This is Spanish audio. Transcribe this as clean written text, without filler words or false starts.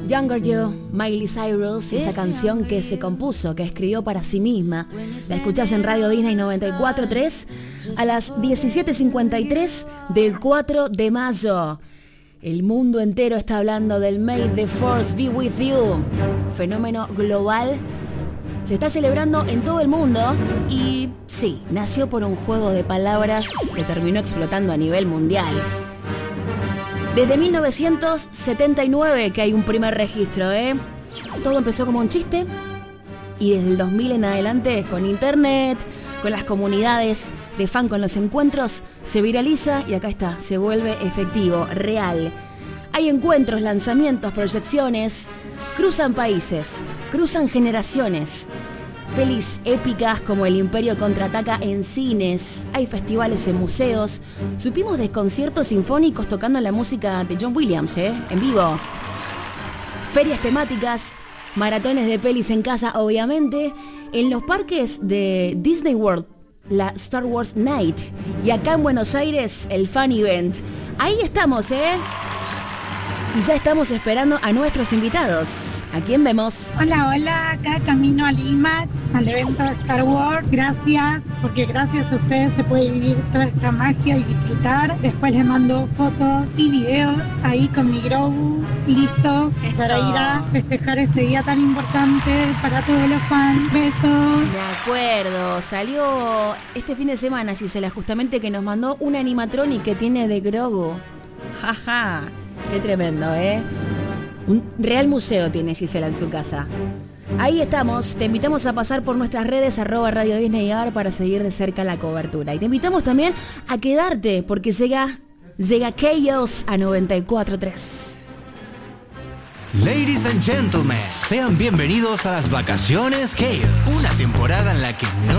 Younger You, Miley Cyrus, esta canción que se compuso, que escribió para sí misma. La escuchás en Radio Disney 94.3 a las 17:53 del 4 de mayo. El mundo entero está hablando del May the Force Be With You, fenómeno global. Se está celebrando en todo el mundo y sí, nació por un juego de palabras que terminó explotando a nivel mundial. Desde 1979 que hay un primer registro, Todo empezó como un chiste y desde el 2000 en adelante, con internet, con las comunidades de fan, con los encuentros, se viraliza y acá está, se vuelve efectivo, real. Hay encuentros, lanzamientos, proyecciones, cruzan países, cruzan generaciones. Pelis épicas como El Imperio Contraataca en cines, hay festivales en museos, supimos de conciertos sinfónicos tocando la música de John Williams, en vivo. Ferias temáticas, maratones de pelis en casa, obviamente, en los parques de Disney World, la Star Wars Night, y acá en Buenos Aires, el Fan Event. Ahí estamos, y ya estamos esperando a nuestros invitados. ¿A quién vemos? Hola, acá camino al IMAX, al evento de Star Wars. Gracias, porque gracias a ustedes se puede vivir toda esta magia y disfrutar. Después les mando fotos y videos ahí con mi Grogu, listos para ir a festejar este día tan importante para todos los fans. Besos. De acuerdo, salió este fin de semana, Gisela, justamente, que nos mandó un animatronic que tiene de Grogu. Jaja, qué tremendo, Un real museo tiene Gisela en su casa. Ahí estamos, te invitamos a pasar por nuestras redes @Radio Disney AR para seguir de cerca la cobertura. Y te invitamos también a quedarte porque llega Chaos a 94.3. Ladies and gentlemen, sean bienvenidos a las vacaciones Chaos, una temporada en la que no